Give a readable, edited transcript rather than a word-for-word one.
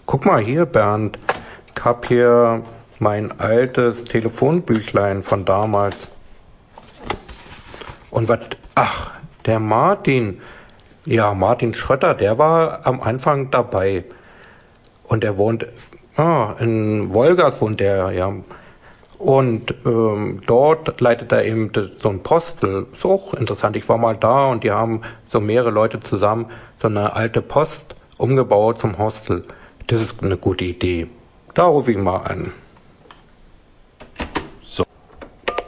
Guck mal hier, Bernd. Ich hab hier mein altes Telefonbüchlein von damals. Und was? Ach, der Martin. Ja, Martin Schrötter, der war am Anfang dabei. Und er wohnt, in Wolgast wohnt er, ja. Und dort leitet er eben so ein Postel. Ist auch interessant. Ich war mal da und die haben so mehrere Leute zusammen so eine alte Post umgebaut zum Hostel. Das ist eine gute Idee. Da rufe ich mal an.